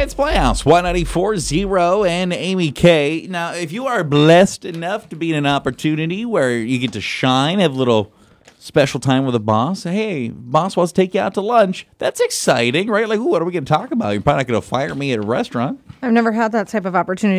It's Playhouse 194.0 and Amy K. Now, if you are blessed enough to be in an opportunity where you get to shine, have a little special time with a boss. Hey, boss wants to take you out to lunch. That's exciting, right? Like, ooh, what are we going to talk about? You're probably not going to fire me at a restaurant. I've never had that type of opportunity.